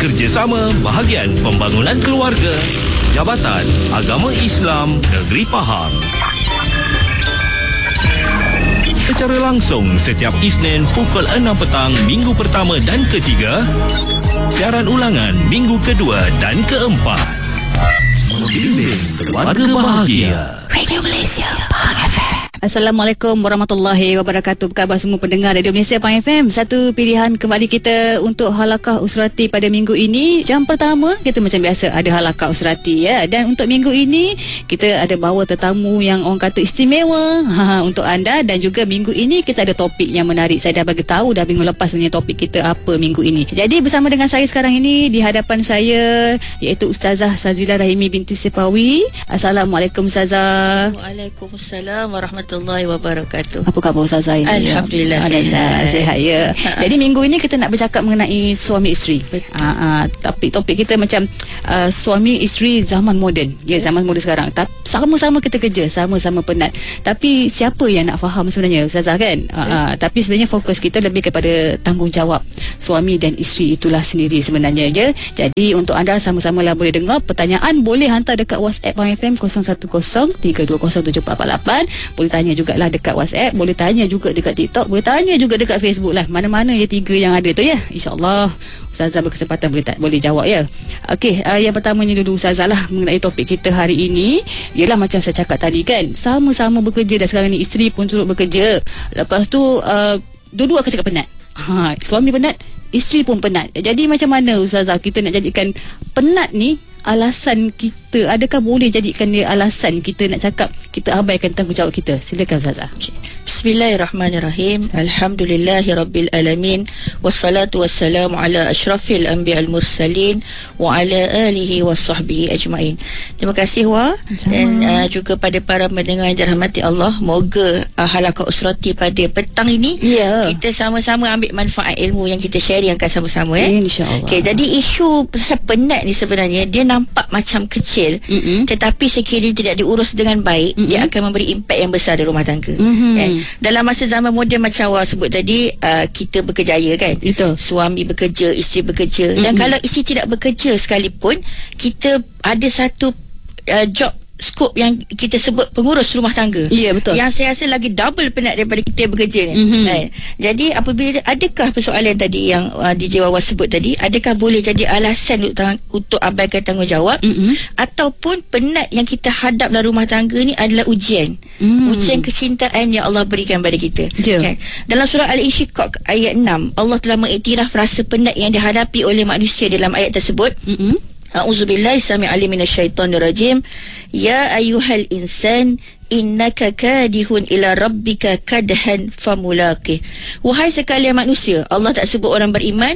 Kerjasama bahagian pembangunan keluarga. Jabatan Agama Islam Negeri Pahang. Secara langsung setiap Isnin pukul 6 petang minggu pertama dan ketiga. Siaran ulangan minggu kedua dan keempat. Bimbing Keluarga Bahagia. Radio Malaysia Pahang FM. Assalamualaikum warahmatullahi wabarakatuh. Apa khabar semua pendengar Radio Malaysia Pahang FM? Satu pilihan kembali kita untuk Halakah Usrati pada minggu ini. Jam pertama kita macam biasa ada Halakah Usrati ya. Dan untuk minggu ini kita ada bawa tetamu yang orang kata istimewa untuk anda. Dan juga minggu ini kita ada topik yang menarik. Saya dah bagi tahu dah minggu lepas sebenarnya topik kita apa minggu ini. Jadi bersama dengan saya sekarang ini di hadapan saya iaitu Ustazah Sazila Rahimi binti Sipawi. Assalamualaikum Ustazah. Waalaikumsalam warahmatullahi wabarakatuh. Apa khabar Ustazah ini? Alhamdulillah sihat ya. Jadi minggu ini kita nak bercakap mengenai suami isteri. Tapi topik kita macam suami isteri zaman moden. Ya, zaman moden sekarang. Sama-sama kita kerja, sama-sama penat. Tapi siapa yang nak faham sebenarnya Ustazah kan? Tapi sebenarnya fokus kita lebih kepada tanggungjawab suami dan isteri itulah sendiri sebenarnya je. Jadi untuk anda sama-samalah boleh dengar pertanyaan, boleh hantar dekat WhatsApp Pahang FM 0103207448. Boleh tanya jugalah dekat WhatsApp, boleh tanya juga dekat TikTok, boleh tanya juga dekat Facebook lah. Mana-mana ya tiga yang ada tu ya. InsyaAllah Ustazah berkesempatan boleh jawab ya. Okey, yang pertamanya dulu Ustazah lah mengenai topik kita hari ini. Ialah macam saya cakap tadi kan, sama-sama bekerja dan sekarang ni isteri pun turut bekerja. Lepas tu dua-dua akan cakap penat. Suami penat, isteri pun penat. Jadi macam mana Ustazah kita nak jadikan penat ni alasan kita? Adakah boleh jadikan dia alasan kita nak cakap kita abaikan tanggungjawab kita? Silakan Ustazah. Bismillahirrahmanirrahim. Alhamdulillahirabbil alamin. Wassalatu wassalamu ala asyrafil anbiya'il mursalin wa ala alihi wasahbihi ajmain. Terima kasih dan juga pada para pendengar yang dirahmati Allah. Moga Halakah Usrati pada petang ini kita sama-sama ambil manfaat ilmu yang kita sharingkan sama-sama InsyaAllah. Jadi isu pasal penat ni sebenarnya dia nampak macam kecil, tetapi sekiranya tidak diurus dengan baik, dia akan memberi impak yang besar di rumah tangga. Dalam masa zaman moden macam awak sebut tadi, kita berkejaya kan. Betul. Suami bekerja, isteri bekerja. Dan kalau isteri tidak bekerja sekalipun, kita ada satu job skop yang kita sebut pengurus rumah tangga. Ya, betul. Yang saya rasa lagi double penat daripada kita bekerja ni. Jadi apabila adakah persoalan tadi yang DJ Wawa sebut tadi, adakah boleh jadi alasan untuk abaikan tanggungjawab, ataupun penat yang kita hadap dalam rumah tangga ni adalah ujian. Ujian kecintaan yang Allah berikan pada kita. Kan? Dalam surah Al-Insyiqaq ayat 6, Allah telah mengiktiraf rasa penat yang dihadapi oleh manusia dalam ayat tersebut. A'udzubillahi sami'alim minasyaitonir rajim. Ya ayyuhal insan innaka kadihun ila rabbika kadhan famulaqih. Wahai sekalian manusia, Allah tak sebut orang beriman,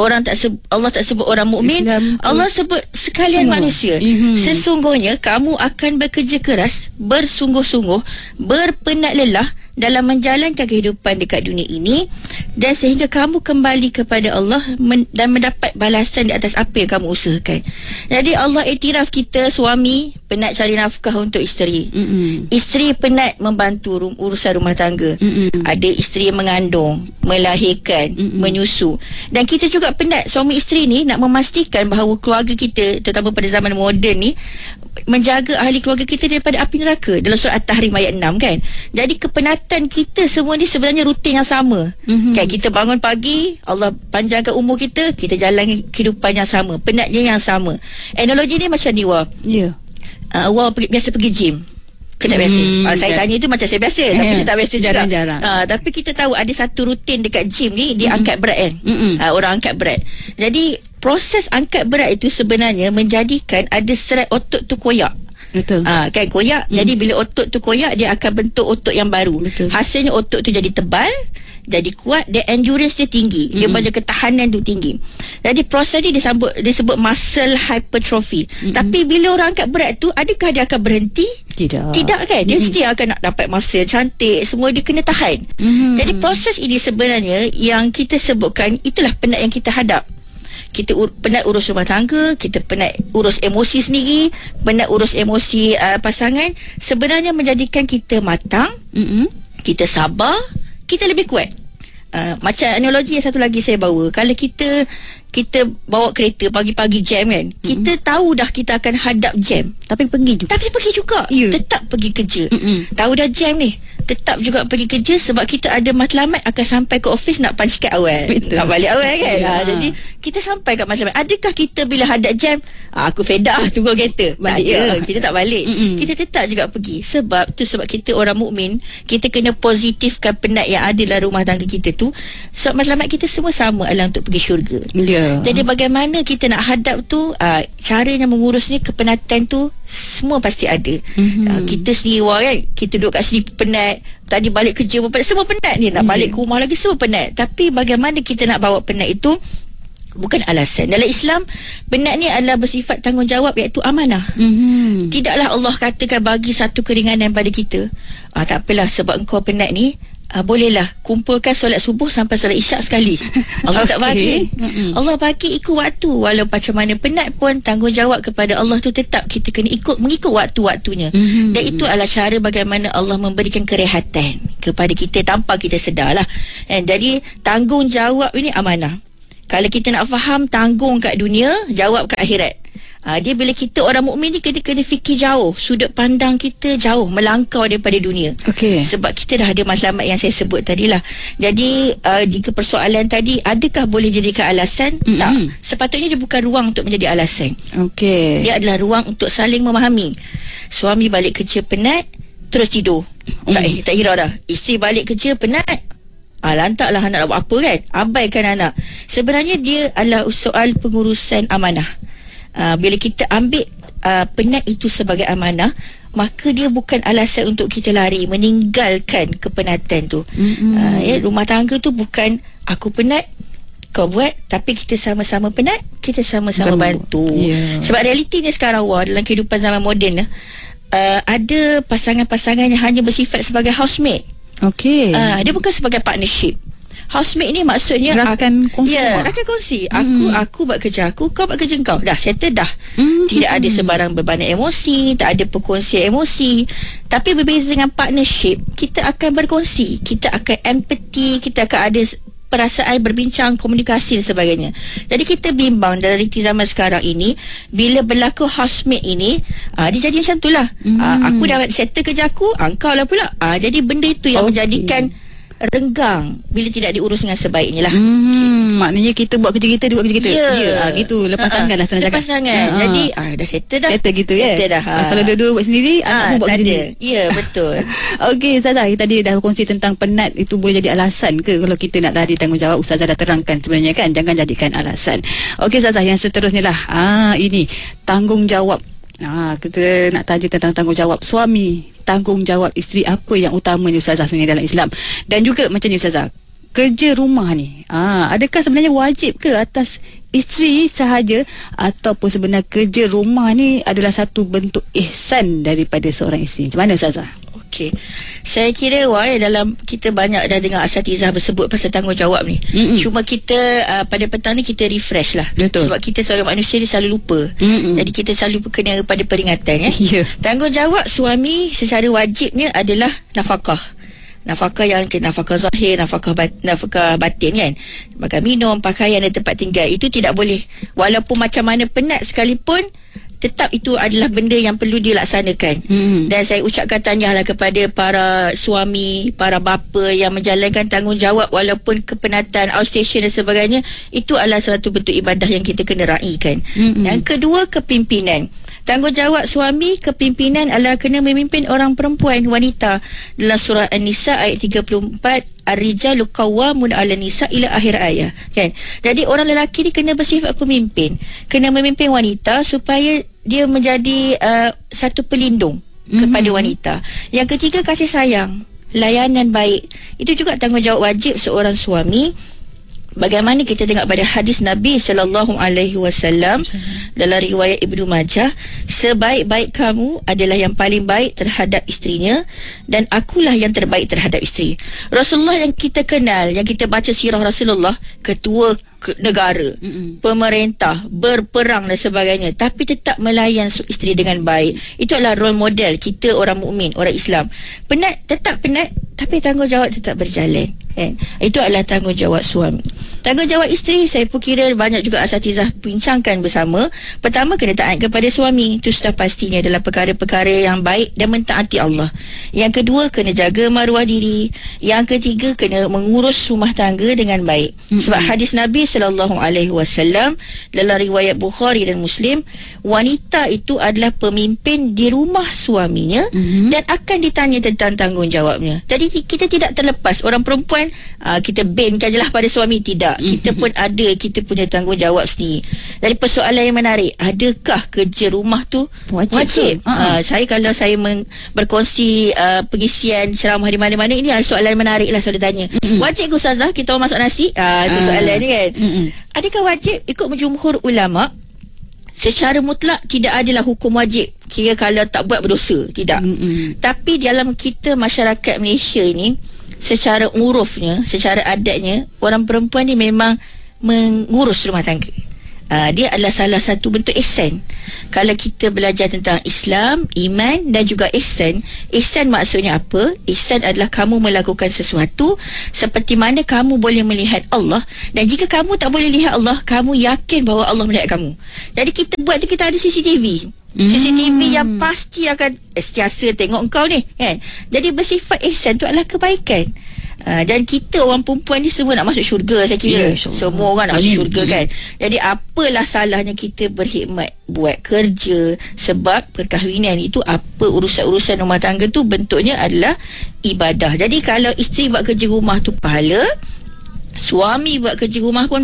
Allah tak sebut orang mukmin, Allah sebut sekalian manusia. Sesungguhnya kamu akan bekerja keras, bersungguh-sungguh, berpenat lelah dalam menjalankan kehidupan dekat dunia ini, dan sehingga kamu kembali kepada Allah dan mendapat balasan di atas apa yang kamu usahakan. Jadi Allah iktiraf kita, suami penat cari nafkah untuk isteri, isteri penat membantu urusan rumah tangga, ada isteri yang mengandung, melahirkan, menyusu, dan kita juga penat suami isteri ni nak memastikan bahawa keluarga kita, terutama pada zaman moden ni, menjaga ahli keluarga kita daripada api neraka. Dalam surah At-Tahrim ayat 6 kan. Jadi kepenatan kita semua ni sebenarnya rutin yang sama. Kan, kita bangun pagi, Allah panjangkan umur kita, kita jalani kehidupan yang sama, penatnya yang sama. Analogi ni macam ni Wah biasa pergi gym. Kena biasa. Saya tanya tu macam saya biasa, tapi saya tak biasa jarang-jarang. Tapi kita tahu ada satu rutin dekat gym ni, dia angkat berat kan. Orang angkat berat. Jadi proses angkat berat itu sebenarnya menjadikan ada serat otot tu koyak. Betul. Kan koyak. Jadi bila otot tu koyak, dia akan bentuk otot yang baru. Betul. Hasilnya otot tu jadi tebal, jadi kuat, dan endurance dia tinggi. Dia punya ketahanan tu tinggi. Jadi proses ni disebut muscle hypertrophy. Tapi bila orang angkat berat tu, adakah dia akan berhenti? Tidak kan. Dia mesti akan nak dapat muscle cantik, semua dia kena tahan. Jadi proses ini sebenarnya yang kita sebutkan, itulah penat yang kita hadap. Kita penat urus rumah tangga, kita penat urus emosi sendiri, penat urus emosi pasangan. Sebenarnya menjadikan kita matang, kita sabar, kita lebih kuat. Macam analogi yang satu lagi saya bawa, kalau kita bawa kereta pagi-pagi jam kan, kita tahu dah kita akan hadap jam, Tapi pergi juga. Ya. Tetap pergi kerja. Tahu dah jam ni, tetap juga pergi kerja, sebab kita ada matlamat akan sampai ke office nak punch card awal. Betul. Nak balik awal kan. Ya. Jadi kita sampai kat matlamat. Adakah kita bila hadap jam, aku fed up tunggu kereta? Balik Tak ada. je. Kita tak balik. Kita tetap juga pergi. Sebab kita orang mukmin, kita kena positifkan penat yang ada dalam rumah tangga kita tu. Sebab matlamat kita semua sama adalah untuk pergi syurga. Ya. Jadi bagaimana kita nak hadap tu, caranya mengurusnya, kepenatan tu semua pasti ada. Kita sendiri kan, kita duduk kat sini penat, tadi balik kerja pun penat, semua penat ni, nak balik ke rumah lagi semua penat. Tapi bagaimana kita nak bawa penat itu bukan alasan. Dalam Islam, penat ni adalah bersifat tanggungjawab, iaitu amanah. Tidaklah Allah katakan bagi satu keringanan pada kita, tak apalah sebab engkau penat ni, bolehlah kumpulkan solat subuh sampai solat isyak sekali. Allah tak bagi. Allah bagi ikut waktu. Walau macam mana penat pun, tanggungjawab kepada Allah tu tetap kita kena mengikut waktu-waktunya. Dan itu adalah cara bagaimana Allah memberikan kerehatan kepada kita tanpa kita sedar lah. Jadi tanggungjawab ini amanah. Kalau kita nak faham, tanggung kat dunia, jawab kat akhirat. Dia bila kita orang mukmin ni kena fikir jauh, sudut pandang kita jauh, melangkau daripada dunia. Sebab kita dah ada matlamat yang saya sebut tadi lah. Jadi jika persoalan tadi, adakah boleh jadikan alasan? Tak. Sepatutnya dia bukan ruang untuk menjadi alasan. Dia adalah ruang untuk saling memahami. Suami balik kerja penat, terus tidur. Tak kira dah. Isteri balik kerja penat, lantaklah anak nak buat apa kan, abaikan anak. Sebenarnya dia adalah soal pengurusan amanah. Bila kita ambil penat itu sebagai amanah, maka dia bukan alasan untuk kita lari meninggalkan kepenatan tu. Rumah tangga tu bukan aku penat kau buat, tapi kita sama-sama penat, kita sama-sama bantu. Sebab realitinya sekarang dalam kehidupan zaman moden, ada pasangan-pasangan yang hanya bersifat sebagai housemate. Dia bukan sebagai partnership. Housemate ni maksudnya rakan kongsi. Rakan kongsi. Aku buat kerja aku, kau buat kerja kau. Dah settle dah. Tidak ada sebarang bebanan emosi, tak ada perkongsian emosi. Tapi berbeza dengan partnership, kita akan berkongsi, kita akan empathy, kita akan ada perasaan, berbincang, komunikasi dan sebagainya. Jadi kita bimbang dalam realiti zaman sekarang ini, bila berlaku housemate ini, dia jadi macam tu lah. Aku dah settle kerja aku, kau lah pula. Jadi benda itu yang menjadikan renggang bila tidak diurus dengan sebaiknya lah. Maknanya kita buat kerja kita, dia buat kerja kita. Gitu. Lepas tangan lah, lepas tangan. Jadi dah settle dah. Settle gitu ya. Settle dah. Kalau dua-dua buat sendiri, anak pun buat kerja sendiri. Ya, betul. Okey, Ustazah, kita tadi dah kongsi tentang penat itu boleh jadi alasan ke kalau kita nak lari tanggungjawab. Ustazah dah terangkan sebenarnya kan, jangan jadikan alasan. Okey Ustazah, yang seterusnya lah, ini tanggungjawab. Kita nak tanya tentang tanggungjawab suami, tanggungjawab isteri, apa yang utamanya Ustazah sebenarnya dalam Islam. Dan juga macam ni Ustazah, kerja rumah ni, adakah sebenarnya wajib ke atas isteri sahaja, ataupun sebenarnya kerja rumah ni adalah satu bentuk ihsan daripada seorang isteri? Macam mana Ustazah? Saya kira dalam kita banyak dah dengar asatizah bersebut pasal tanggungjawab ni. Cuma kita pada petang ni kita refresh lah. Sebab kita sebagai manusia ni selalu lupa. Jadi kita selalu kena pada peringatan Tanggungjawab suami secara wajibnya adalah nafkah. Nafkah yang nafkah zahir, nafkah batin kan. Makan minum, pakaian dan tempat tinggal, itu tidak boleh. Walaupun macam mana penat sekalipun, tetap itu adalah benda yang perlu dilaksanakan. Dan saya ucapkan tahniahlah kepada para suami, para bapa yang menjalankan tanggungjawab walaupun kepenatan, outstation dan sebagainya. Itu adalah satu bentuk ibadah yang kita kena raikan. Yang kedua, kepimpinan. Tanggungjawab suami, kepimpinan adalah kena memimpin orang perempuan, wanita. Dalam surah An-Nisa ayat 34, Ar-rijalu qawwamun 'alan nisa ila akhir ayat kan. Jadi orang lelaki ni kena bersifat pemimpin, kena memimpin wanita supaya dia menjadi satu pelindung kepada wanita. Yang ketiga, kasih sayang, layanan baik. Itu juga tanggungjawab wajib seorang suami. Bagaimana kita tengok pada hadis Nabi SAW dalam riwayat Ibnu Majah, sebaik-baik kamu adalah yang paling baik terhadap isterinya, dan akulah yang terbaik terhadap isteri. Rasulullah yang kita kenal, yang kita baca sirah Rasulullah, ketua negara, pemerintah, berperang dan sebagainya, tapi tetap melayan isteri dengan baik. Itu adalah role model kita orang mukmin, orang Islam. Tetap penat, tapi tanggungjawab tetap berjalan. Itu adalah tanggungjawab suami. Tanggungjawab isteri, saya pun kira banyak juga asatizah bincangkan bersama. Pertama, kena taat kepada suami. Itu sudah pastinya dalam perkara-perkara yang baik dan mentaati Allah. Yang kedua, kena jaga maruah diri. Yang ketiga, kena mengurus rumah tangga dengan baik. Sebab hadis Nabi SAW dalam riwayat Bukhari dan Muslim, wanita itu adalah pemimpin di rumah suaminya dan akan ditanya tentang tanggungjawabnya. Jadi kita tidak terlepas. Orang perempuan kita bankan je lah pada suami. Tidak, kita pun ada, kita punya tanggungjawab sendiri. Dari persoalan yang menarik, adakah kerja rumah tu wajib? Saya kalau saya berkongsi pengisian ceramah di mana-mana, ini adalah soalan menarik lah soalan tanya. Wajib ke Ustazah kita masak nasi? Itu soalan ni kan. Adakah wajib? Ikut jumhur ulama, secara mutlak tidak adalah hukum wajib. Kira kalau tak buat berdosa, tidak. Tapi dalam kita masyarakat Malaysia ini, secara urufnya, secara adatnya, orang perempuan ni memang mengurus rumah tangga. Dia adalah salah satu bentuk ihsan. Kalau kita belajar tentang Islam, iman dan juga ihsan, ihsan maksudnya apa? Ihsan adalah kamu melakukan sesuatu seperti mana kamu boleh melihat Allah, dan jika kamu tak boleh lihat Allah, kamu yakin bahawa Allah melihat kamu. Jadi kita buat tu, kita ada CCTV. CCTV yang pasti akan sentiasa tengok engkau ni kan. Jadi bersifat ihsan tu adalah kebaikan. Dan kita orang perempuan ni semua nak masuk syurga, saya kira. Semua orang nak masuk syurga kan. Jadi apalah salahnya kita berkhidmat, buat kerja. Sebab perkahwinan itu, apa urusan-urusan rumah tangga tu bentuknya adalah ibadah. Jadi kalau isteri buat kerja rumah tu pahala, suami buat kerja rumah pun